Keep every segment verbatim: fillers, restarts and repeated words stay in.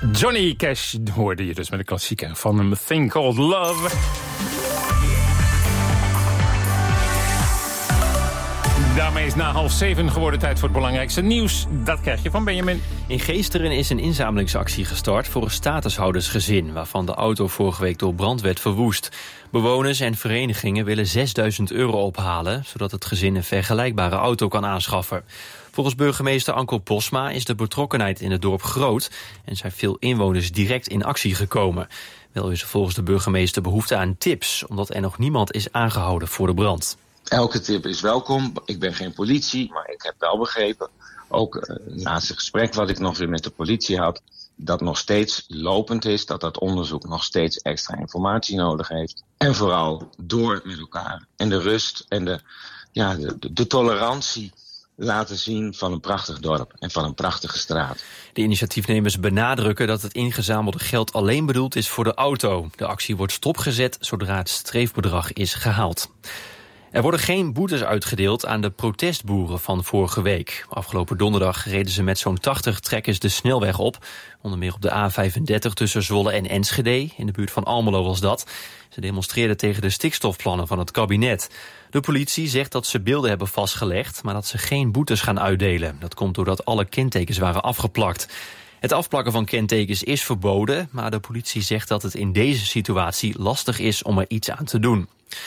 Johnny Cash hoorde je dus met de klassieker van hem, Thing Called Love. Daarmee is na half zeven geworden tijd voor het belangrijkste nieuws. Dat krijg je van Benjamin. In Geesteren is een inzamelingsactie gestart voor een statushoudersgezin, waarvan de auto vorige week door brand werd verwoest. Bewoners en verenigingen willen zesduizend euro ophalen, zodat het gezin een vergelijkbare auto kan aanschaffen. Volgens burgemeester Anko Posma is de betrokkenheid in het dorp groot en zijn veel inwoners direct in actie gekomen. Wel is er volgens de burgemeester behoefte aan tips, omdat er nog niemand is aangehouden voor de brand. Elke tip is welkom. Ik ben geen politie, maar ik heb wel begrepen, ook uh, naast het gesprek wat ik nog weer met de politie had, dat nog steeds lopend is, dat dat onderzoek nog steeds extra informatie nodig heeft. En vooral door met elkaar. En de rust en de, ja, de, de, de tolerantie laten zien van een prachtig dorp en van een prachtige straat. De initiatiefnemers benadrukken dat het ingezamelde geld alleen bedoeld is voor de auto. De actie wordt stopgezet zodra het streefbedrag is gehaald. Er worden geen boetes uitgedeeld aan de protestboeren van vorige week. Afgelopen donderdag reden ze met zo'n tachtig trekkers de snelweg op. Onder meer op de A vijfendertig tussen Zwolle en Enschede. In de buurt van Almelo was dat. Ze demonstreerden tegen de stikstofplannen van het kabinet. De politie zegt dat ze beelden hebben vastgelegd, maar dat ze geen boetes gaan uitdelen. Dat komt doordat alle kentekens waren afgeplakt. Het afplakken van kentekens is verboden, maar de politie zegt dat het in deze situatie lastig is om er iets aan te doen.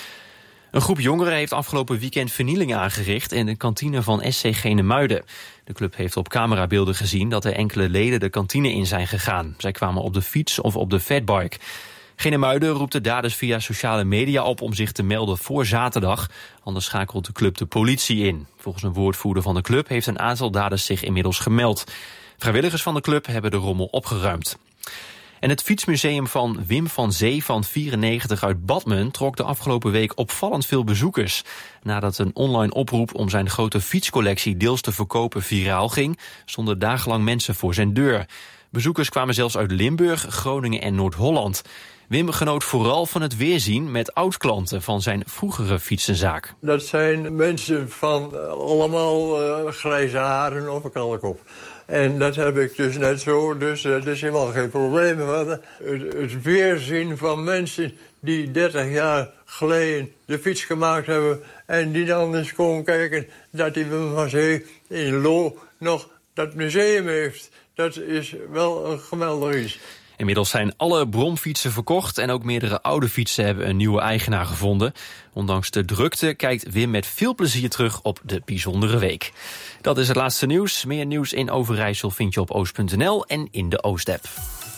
Een groep jongeren heeft afgelopen weekend vernieling aangericht in de kantine van S C Genemuiden. De club heeft op camerabeelden gezien dat er enkele leden de kantine in zijn gegaan. Zij kwamen op de fiets of op de fatbike. Genemuiden roept de daders via sociale media op om zich te melden voor zaterdag. Anders schakelt de club de politie in. Volgens een woordvoerder van de club heeft een aantal daders zich inmiddels gemeld. Vrijwilligers van de club hebben de rommel opgeruimd. En het fietsmuseum van Wim van Zee van vierennegentig uit Badmen trok de afgelopen week opvallend veel bezoekers. Nadat een online oproep om zijn grote fietscollectie deels te verkopen viraal ging, stonden dagenlang mensen voor zijn deur. Bezoekers kwamen zelfs uit Limburg, Groningen en Noord-Holland. Wim genoot vooral van het weerzien met oud-klanten van zijn vroegere fietsenzaak. Dat zijn mensen van uh, allemaal uh, grijze haren of een kalkop. En dat heb ik dus net zo, dus uh, dat is helemaal geen probleem. Want, uh, het, het weerzien van mensen die dertig jaar geleden de fiets gemaakt hebben en die dan eens komen kijken dat die Wim van Zee in Loo nog dat museum heeft. Dat is wel een geweldig iets. Inmiddels zijn alle bromfietsen verkocht en ook meerdere oude fietsen hebben een nieuwe eigenaar gevonden. Ondanks de drukte kijkt Wim met veel plezier terug op de bijzondere week. Dat is het laatste nieuws. Meer nieuws in Overijssel vind je op oost punt n l en in de Oost-app.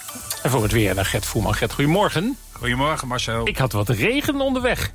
En voor het weer naar Gert Voerman. Gert, goedemorgen. Goedemorgen Marcel. Ik had wat regen onderweg.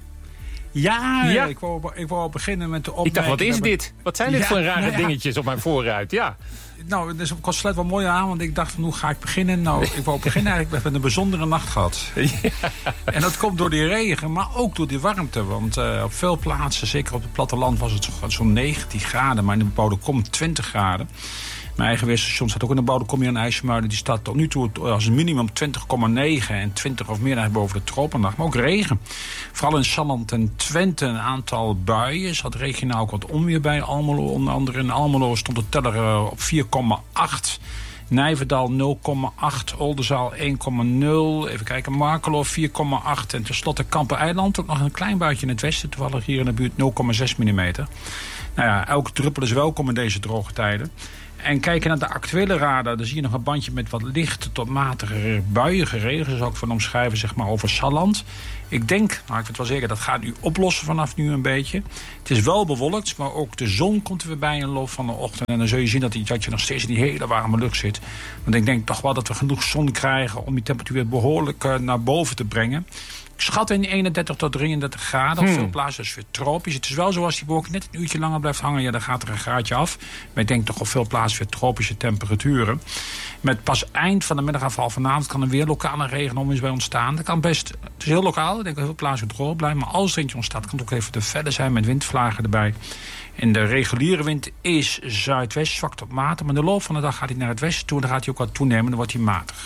Ja, ja. Ik, wou, ik wou beginnen met de opmerking. Ik dacht, wat is dit? Wat zijn dit ja, voor rare nou ja. dingetjes op mijn voorruit? Ja. Nou, dus ik sluit wel mooi aan, want ik dacht van hoe ga ik beginnen? Nou, ik wou beginnen eigenlijk met een bijzondere nacht gehad. Ja. En dat komt door die regen, maar ook door die warmte. Want uh, op veel plaatsen, zeker op het platteland, was het zo'n negentien graden. Maar in de bebouwde kom twintig graden. Mijn eigen weerstation staat ook in de bebouwde kom hier in IJsselmuiden. Die staat tot nu toe als een minimum twintig komma negen en twintig of meer boven de tropendag. Maar ook regen. Vooral in Salland en Twente een aantal buien. Er zat regionaal ook wat onweer bij Almelo. Onder andere in Almelo stond de teller op vier komma acht. Nijverdal nul komma acht, Oldenzaal één komma nul. Even kijken, Markelo vier komma acht. En tenslotte Kampen-Eiland, ook nog een klein buitje in het westen. Toevallig hier in de buurt nul komma zes millimeter. Nou ja, elke druppel is welkom in deze droge tijden. En kijken naar de actuele radar, dan zie je nog een bandje met wat lichte tot matige buiige regen, zou ik van omschrijven, zeg maar, over Salland. Ik denk, nou ik weet wel zeker, dat gaat nu oplossen vanaf nu een beetje. Het is wel bewolkt, maar ook de zon komt er weer bij in de loop van de ochtend. En dan zul je zien dat, die, dat je nog steeds in die hele warme lucht zit. Want ik denk toch wel dat we genoeg zon krijgen om die temperatuur weer behoorlijk uh, naar boven te brengen. Ik schat in eenendertig tot drieëndertig graden. Op hmm. veel plaatsen is het weer tropisch. Het is wel zo als die wolk net een uurtje langer blijft hangen. Ja, dan gaat er een graadje af. Maar ik denk toch op veel plaatsen weer tropische temperaturen. Met pas eind van de middag af half vanavond kan er weer lokale regenonweer bij ontstaan. Dat kan best, het is heel lokaal. Ik denk dat heel veel plaatsen droog blijven. Maar als er eentje ontstaat, kan het ook even te verder zijn met windvlagen erbij. En de reguliere wind is zuidwest, zwak tot matig. Maar in de loop van de dag gaat hij naar het westen toe. En dan gaat hij ook wat toenemen. Dan wordt hij matig.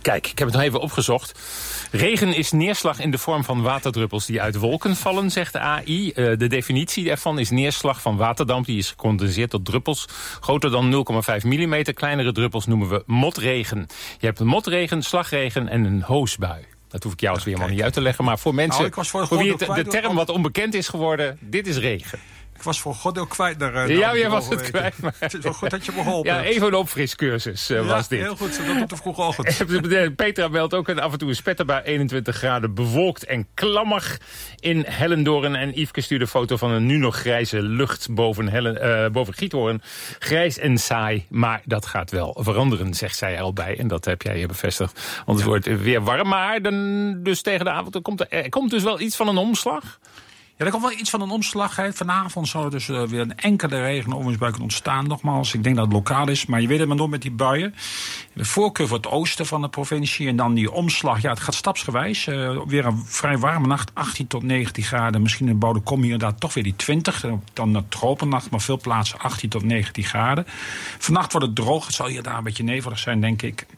Kijk, ik heb het nog even opgezocht. Regen is neerslag in de vorm van waterdruppels die uit wolken vallen, zegt de A I. Uh, de definitie daarvan is neerslag van waterdamp. Die is gecondenseerd tot druppels groter dan nul komma vijf millimeter. Kleinere druppels noemen we motregen. Je hebt een motregen, slagregen en een hoosbui. Dat hoef ik jou eens weer helemaal niet uit te leggen. Maar voor mensen nou, ik was voor voor wie het, de term wat onbekend is geworden, dit is regen. Ik was voor God ook kwijt. Daar, uh, ja, jij was het kwijt. Maar... Het is wel goed dat je me geholpen Ja, even een opfriscursus uh, ja, was dit. heel goed. Dat doet er vroeger al goed. Petra meldt ook een af en toe een spetter bij eenentwintig graden. Bewolkt en klammig in Hellendoorn. En Yveske stuurde een foto van een nu nog grijze lucht boven, Hellen, uh, boven Giethoorn. Grijs en saai, maar dat gaat wel veranderen, zegt zij er al bij. En dat heb jij hier bevestigd. Anders ja. wordt het weer warm. Maar dan, dus tegen de avond er komt er, er komt dus wel iets van een omslag. Ja, er komt wel iets van een omslag. Hè. Vanavond zou er dus uh, weer een enkele regen- of onweersbui ontstaan. Nogmaals, ik denk dat het lokaal is. Maar je weet het maar door met die buien. De voorkeur voor het oosten van de provincie. En dan die omslag. Ja, het gaat stapsgewijs. Uh, weer een vrij warme nacht. achttien tot negentien graden. Misschien in Boudekom hier en daar toch weer die twintig. Dan een tropennacht. Maar veel plaatsen achttien tot negentien graden. Vannacht wordt het droog. Het zal hier daar een beetje nevelig zijn, denk ik.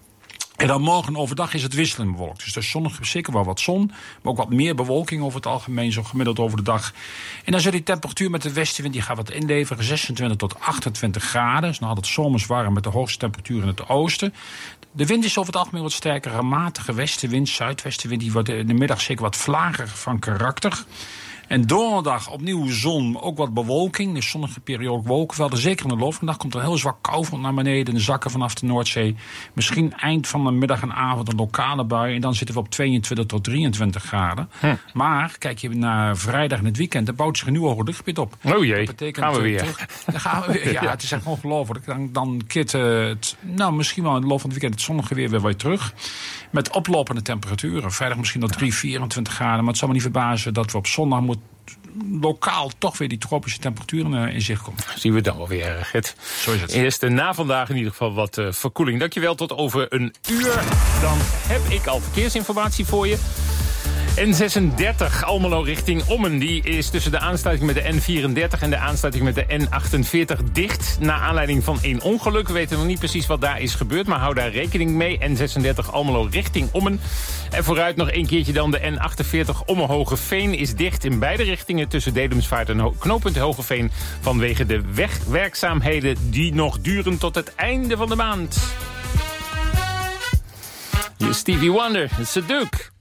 En dan morgen overdag is het wisselend bewolkt. Dus er is zonnig, zeker wel wat zon. Maar ook wat meer bewolking over het algemeen. Zo gemiddeld over de dag. En dan zit die temperatuur met de westenwind. Die gaat wat inleveren. zesentwintig tot achtentwintig graden. Dus dan had het zomers warm met de hoogste temperatuur in het oosten. De wind is over het algemeen wat sterker. Een matige westenwind, zuidwestenwind. Die wordt in de middag zeker wat vlager van karakter. En donderdag opnieuw zon, ook wat bewolking. Dus zonnige periode wolkenvelden. Zeker in de loop van de dag komt er heel zwak koufront naar beneden. De zakken vanaf de Noordzee. Misschien eind van de middag en avond een lokale bui. En dan zitten we op tweeëntwintig tot drieëntwintig graden. Hm. Maar kijk je naar vrijdag en het weekend, dan bouwt zich een nieuw hoge luchtgebied op. Oh jee, dat betekent, gaan we weer. Terug, dan gaan we weer. Ja, het is echt ongelooflijk. Dan, dan keert het, nou misschien wel in de loop van het weekend het zonnige weer weer weer terug. Met oplopende temperaturen. Vrijdag misschien nog drie, vierentwintig graden. Maar het zal me niet verbazen dat we op zondag moeten lokaal toch weer die tropische temperaturen uh, in zicht komen. Zien we dan wel weer, Gert. Zo is het. Eerst uh, na vandaag in ieder geval wat uh, verkoeling. Dankjewel, tot over een uur. Dan heb ik al verkeersinformatie voor je. N zesendertig Almelo richting Ommen. Die is tussen de aansluiting met de N vierendertig en de aansluiting met de N achtenveertig dicht. Na aanleiding van één ongeluk. We weten nog niet precies wat daar is gebeurd, maar hou daar rekening mee. N zesendertig Almelo richting Ommen. En vooruit nog een keertje dan de N achtenveertig Ommen-Hogeveen is dicht in beide richtingen tussen Dedemsvaart en Ho- knooppunt Hogeveen vanwege de wegwerkzaamheden die nog duren tot het einde van de maand. Hier is Stevie Wonder, het is de Duke.